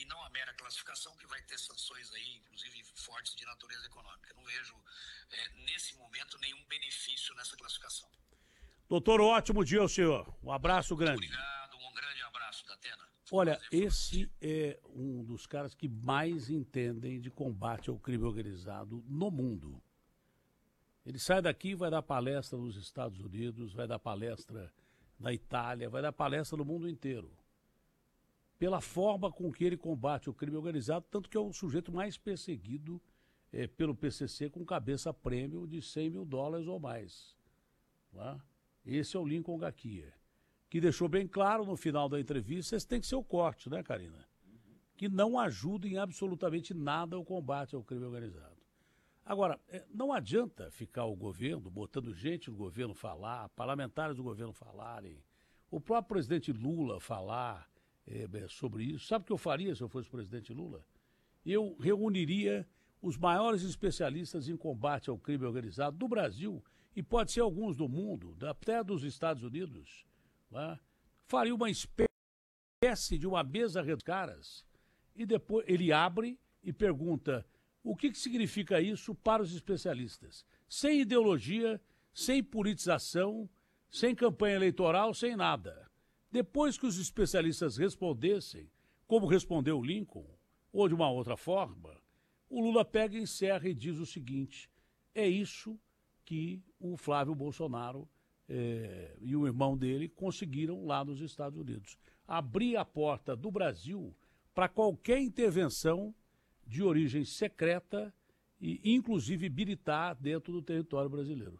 e não a mera classificação, que vai ter sanções aí, inclusive fortes de natureza econômica. Não vejo, nesse momento, nenhum benefício nessa classificação. Doutor, ótimo dia ao senhor. Um abraço grande. Obrigado, um grande abraço, Datena. Olha, esse é um dos caras que mais entendem de combate ao crime organizado no mundo. Ele sai daqui e vai dar palestra nos Estados Unidos, vai dar palestra na Itália, vai dar palestra no mundo inteiro. Pela forma com que ele combate o crime organizado, tanto que é o sujeito mais perseguido pelo PCC com cabeça-prêmio de $100 mil ou mais. Tá? Esse é o Lincoln Gakia, que deixou bem claro no final da entrevista, esse tem que ser o corte, né, Karina? Que não ajuda em absolutamente nada o combate ao crime organizado. Agora, não adianta ficar o governo, botando gente do governo falar, parlamentares do governo falarem, o próprio presidente Lula falar sobre isso. Sabe o que eu faria se eu fosse o presidente Lula? Eu reuniria os maiores especialistas em combate ao crime organizado do Brasil, e pode ser alguns do mundo, até dos Estados Unidos, né? Faria uma espécie de uma mesa de caras, e depois ele abre e pergunta o que significa isso para os especialistas. Sem ideologia, sem politização, sem campanha eleitoral, sem nada. Depois que os especialistas respondessem, como respondeu o Lincoln, ou de uma outra forma, o Lula pega, encerra e diz o seguinte: é isso que o Flávio Bolsonaro e o irmão dele conseguiram lá nos Estados Unidos. Abrir a porta do Brasil para qualquer intervenção de origem secreta e, inclusive, militar dentro do território brasileiro.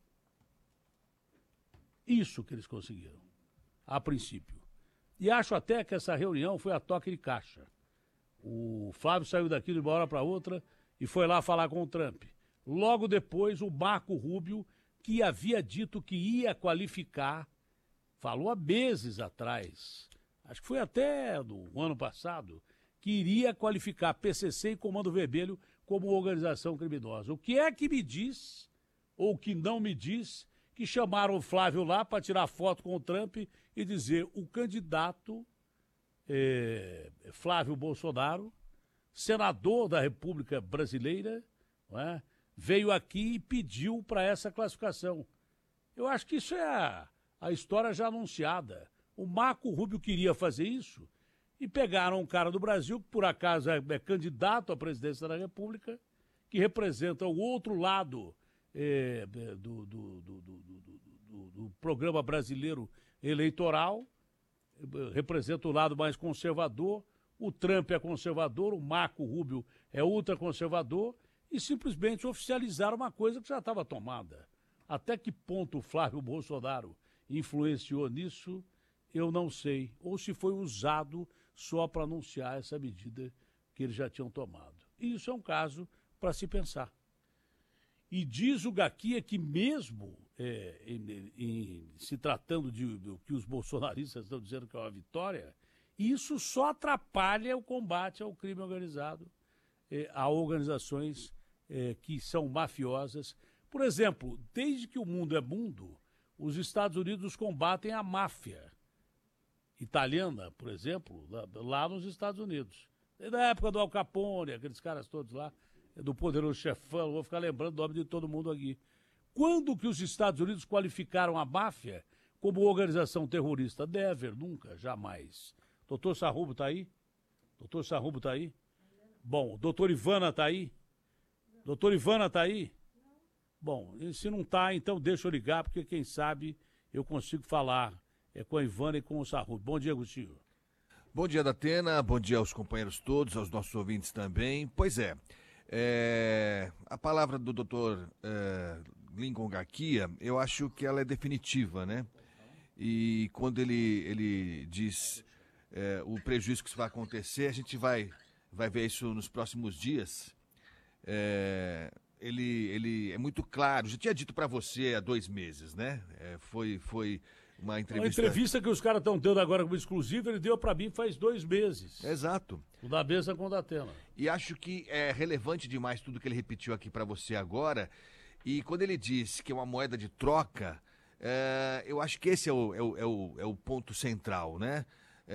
Isso que eles conseguiram, a princípio. E acho até que essa reunião foi a toque de caixa. O Flávio saiu daqui de uma hora para outra e foi lá falar com o Trump. Logo depois, o Marco Rubio, que havia dito que ia qualificar, falou há meses atrás, acho que foi até no ano passado, que iria qualificar PCC e Comando Vermelho como organização criminosa. O que é que me diz, ou que não me diz, que chamaram o Flávio lá para tirar foto com o Trump e dizer: o candidato Flávio Bolsonaro, senador da República Brasileira, não é, veio aqui e pediu para essa classificação. Eu acho que isso é a história já anunciada. O Marco Rubio queria fazer isso e pegaram um cara do Brasil, que por acaso é candidato à presidência da República, que representa o outro lado do programa brasileiro eleitoral, representa o lado mais conservador. O Trump é conservador, o Marco Rubio é ultraconservador, e simplesmente oficializaram uma coisa que já estava tomada. Até que ponto o Flávio Bolsonaro influenciou nisso, eu não sei. Ou se foi usado só para anunciar essa medida que eles já tinham tomado. E isso é um caso para se pensar. E diz o Gakia que mesmo se tratando do que os bolsonaristas estão dizendo que é uma vitória, isso só atrapalha o combate ao crime organizado, a organizações que são mafiosas. Por exemplo, desde que o mundo é mundo, os Estados Unidos combatem a máfia italiana, por exemplo, lá nos Estados Unidos. Na época do Al Capone, aqueles caras todos lá, do Poderoso Chefão, vou ficar lembrando o nome de todo mundo aqui. Quando que os Estados Unidos qualificaram a máfia como organização terrorista? Never, nunca, jamais. Doutor Sarrubo está aí? Doutor Sarrubo está aí? Bom, doutor Ivana está aí? Doutor Ivana está aí? Bom, se não está, então deixa eu ligar, porque quem sabe eu consigo falar com a Ivana e com o Sarrubo. Bom dia, Agostinho. Bom dia, Datena. Bom dia aos companheiros todos, aos nossos ouvintes também. Pois é, a palavra do doutor Lincoln Gakia, eu acho que ela é definitiva, né? E quando ele diz o prejuízo que isso vai acontecer, a gente vai ver isso nos próximos dias. Ele é muito claro, já tinha dito para você há 2 meses, né? Foi uma entrevista... Uma entrevista que os caras estão dando agora como exclusiva, ele deu para mim faz 2 meses. Exato. O da mesa com o Datena. E acho que é relevante demais tudo que ele repetiu aqui para você agora. E quando ele disse que é uma moeda de troca, eu acho que esse é o ponto central, né?